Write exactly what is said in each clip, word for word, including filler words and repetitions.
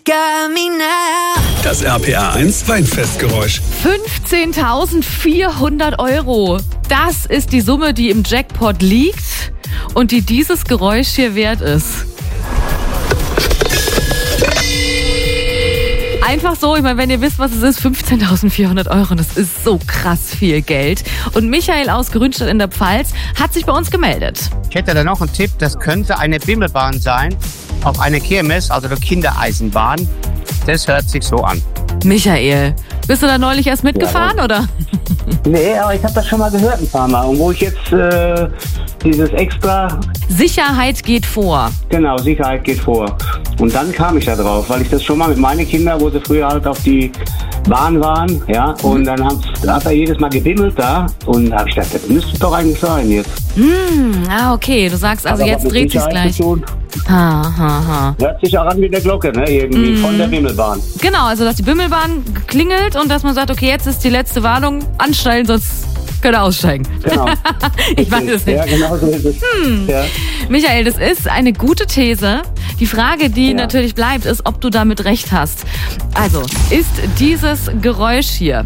Das R P R eins Weinfestgeräusch. fünfzehntausendvierhundert Euro. Das ist die Summe, die im Jackpot liegt und die dieses Geräusch hier wert ist. Einfach so, ich meine, wenn ihr wisst, was es ist, fünfzehntausendvierhundert Euro, das ist so krass viel Geld. Und Michael aus Grünstadt in der Pfalz hat sich bei uns gemeldet. Ich hätte da noch einen Tipp, das könnte eine Bimmelbahn sein, auf einer Kirmes, also eine Kindereisenbahn. Das hört sich so an. Michael, bist du da neulich erst mitgefahren, ja, oder? Nee, aber ich habe das schon mal gehört ein paar Mal. Und wo ich jetzt äh, dieses extra... Sicherheit geht vor. Genau, Sicherheit geht vor. Und dann kam ich da drauf, weil ich das schon mal mit meinen Kindern, wo sie früher halt auf die Bahn waren, ja, und dann hat, hat er jedes Mal gebimmelt da und da habe ich gedacht, das müsste doch eigentlich sein jetzt. Hm, ah, okay, du sagst also, Aber jetzt dreht sich's gleich. Ha, ha, ha. Hört sich auch an wie der Glocke, ne, irgendwie, mm. von der Bimmelbahn. Genau, also dass die Bimmelbahn klingelt und dass man sagt, okay, jetzt ist die letzte Warnung, anstellen, sonst könnt ihr aussteigen. Genau. Ich weiß es nicht. Ja, genau so ist es. Hm. Ja. Michael, das ist eine gute These. Die Frage, die Ja. natürlich bleibt, ist, ob du damit recht hast. Also, ist dieses Geräusch hier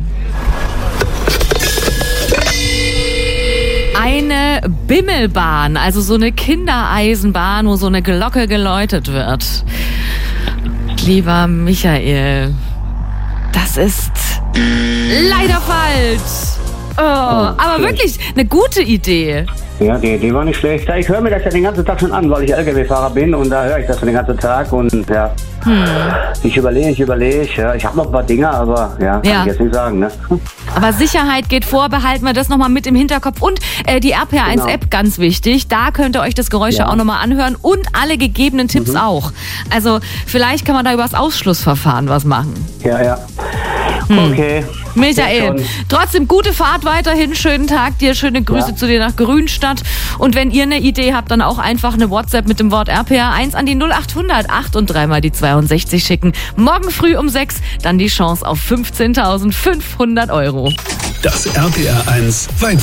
eine Bimmelbahn, also so eine Kindereisenbahn, wo so eine Glocke geläutet wird? Lieber Michael, das ist leider falsch. Oh, aber schlecht. wirklich eine gute Idee. Ja, die Idee war nicht schlecht. Ja, ich höre mir das ja den ganzen Tag schon an, weil ich L K W-Fahrer bin und da höre ich das den ganzen Tag und ja, Hm. ich überlege, ich überlege. Ja, ich habe noch ein paar Dinge, aber ja, kann Ja. ich jetzt nicht sagen, ne? Aber Sicherheit geht vor, behalten wir das nochmal mit im Hinterkopf. Und äh, die R P R eins Genau. App, ganz wichtig, da könnt ihr euch das Geräusch ja Ja. auch nochmal anhören und alle gegebenen Tipps Mhm. auch. Also vielleicht kann man da über das Ausschlussverfahren was machen. Ja, ja. Hm. Okay. Michael, Schon. trotzdem gute Fahrt weiterhin, schönen Tag dir, schöne Grüße Ja. zu dir nach Grünstadt. Und wenn ihr eine Idee habt, dann auch einfach eine WhatsApp mit dem Wort R P R eins an die null acht hundert acht und dreimal die zweiundsechzig schicken. Morgen früh um sechs dann die Chance auf fünfzehntausendfünfhundert Euro. Das R P R eins Weinfestgeräusch.